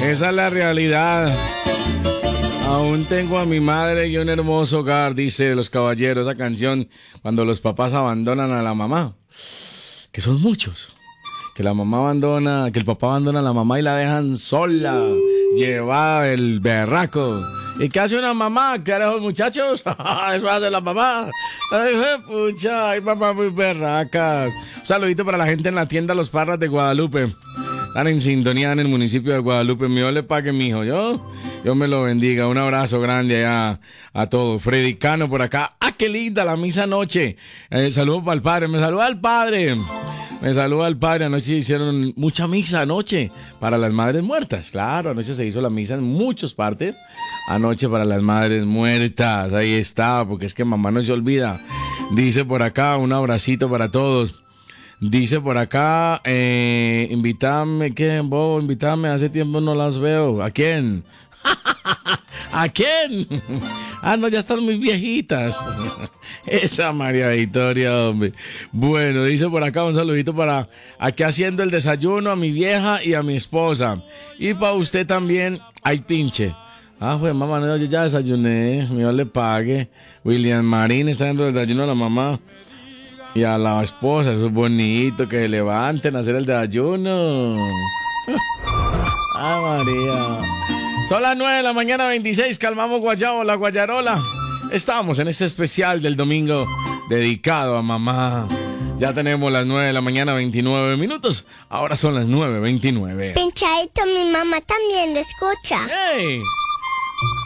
Esa es la realidad. Aún tengo a mi madre y un hermoso hogar, dice Los Caballeros, esa canción, cuando los papás abandonan a la mamá, que son muchos, que la mamá abandona, que el papá abandona a la mamá y la dejan sola, llevada del berraco. ¿Y qué hace una mamá? ¿Qué harán los muchachos? Eso hace la mamá. Ay, pucha, ay, mamá muy berraca. Un saludito para la gente en la tienda Los Parras de Guadalupe. Están en sintonía en el municipio de Guadalupe. Dios le pague, mijo. Dios me lo bendiga. Un abrazo grande allá a todos. Freddy Cano por acá. ¡Ah, qué linda la misa anoche! Saludos para el padre. Me saluda el padre. Me saluda el padre. Anoche hicieron mucha misa anoche para las madres muertas. Claro, anoche se hizo la misa en muchas partes. Anoche para las madres muertas. Ahí está, porque es que mamá no se olvida. Dice por acá, un abracito para todos. Dice por acá, invítame, ¿qué, bobo? Invítame, hace tiempo no las veo. ¿A quién? ¿A quién? Ah, no, ya están muy viejitas. Esa María Victoria, hombre. Bueno, dice por acá un saludito para aquí haciendo el desayuno a mi vieja y a mi esposa. Y para usted también, ay pinche. Ah, pues mamá, no, yo ya desayuné, mi Dios le pague. William Marín está dando el desayuno a la mamá. Y a la esposa, eso es bonito, que se levanten a hacer el desayuno. Ah, María. Son las 9 de la mañana, 26, calmamos Guayabo, la Guayarola. Estamos en este especial del domingo dedicado a mamá. Ya tenemos las 9 de la mañana, 29 minutos. Ahora son las 9:29. Pinchadito, mi mamá también lo escucha. ¡Hey!